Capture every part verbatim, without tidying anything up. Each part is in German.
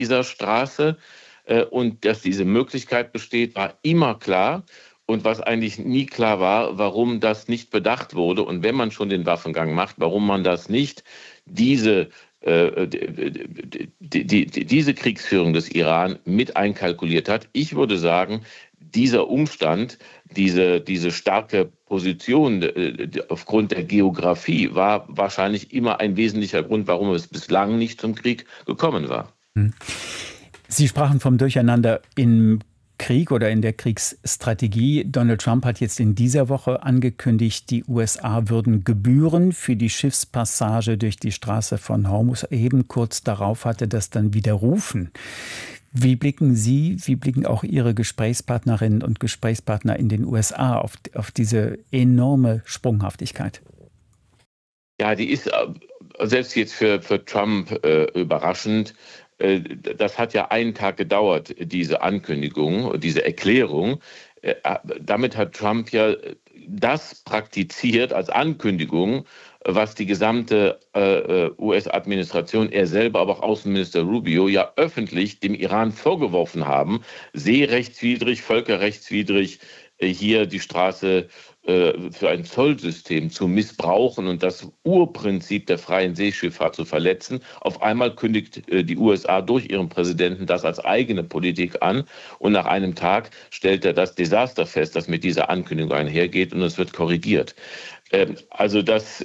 dieser Straße. Und dass diese Möglichkeit besteht, war immer klar. Und was eigentlich nie klar war, warum das nicht bedacht wurde. Und wenn man schon den Waffengang macht, warum man das nicht, diese, äh, die, die, die, diese Kriegsführung des Iran mit einkalkuliert hat. Ich würde sagen, dieser Umstand, diese, diese starke Position äh, aufgrund der Geografie war wahrscheinlich immer ein wesentlicher Grund, warum es bislang nicht zum Krieg gekommen war. Hm. Sie sprachen vom Durcheinander im Krieg oder in der Kriegsstrategie. Donald Trump hat jetzt in dieser Woche angekündigt, die U S A würden Gebühren für die Schiffspassage durch die Straße von Hormuz erheben. Kurz darauf hatte das dann widerrufen. Wie blicken Sie, wie blicken auch Ihre Gesprächspartnerinnen und Gesprächspartner in den U S A auf, auf diese enorme Sprunghaftigkeit? Ja, die ist selbst jetzt für, für Trump äh, überraschend. Das hat ja einen Tag gedauert, diese Ankündigung, diese Erklärung. Damit hat Trump ja das praktiziert als Ankündigung, was die gesamte U S-Administration, er selber, aber auch Außenminister Rubio, ja öffentlich dem Iran vorgeworfen haben, seerechtswidrig, völkerrechtswidrig hier die Straße für ein Zollsystem zu missbrauchen und das Urprinzip der freien Seeschifffahrt zu verletzen. Auf einmal kündigt die U S A durch ihren Präsidenten das als eigene Politik an und nach einem Tag stellt er das Desaster fest, das mit dieser Ankündigung einhergeht, und es wird korrigiert. Also das,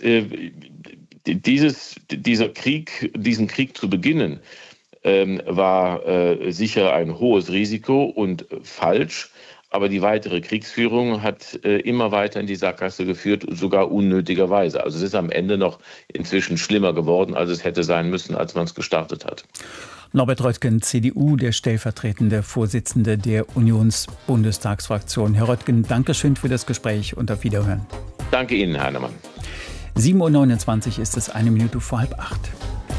dieses, dieser Krieg, diesen Krieg zu beginnen, war sicher ein hohes Risiko und falsch. Aber die weitere Kriegsführung hat äh, immer weiter in die Sackgasse geführt, sogar unnötigerweise. Also es ist am Ende noch inzwischen schlimmer geworden, als es hätte sein müssen, als man es gestartet hat. Norbert Röttgen, C D U, der stellvertretende Vorsitzende der Unionsbundestagsfraktion. Herr Röttgen, danke schön für das Gespräch und auf Wiederhören. Danke Ihnen, Herr Heinemann. sieben Uhr neunundzwanzig ist es, eine Minute vor halb acht.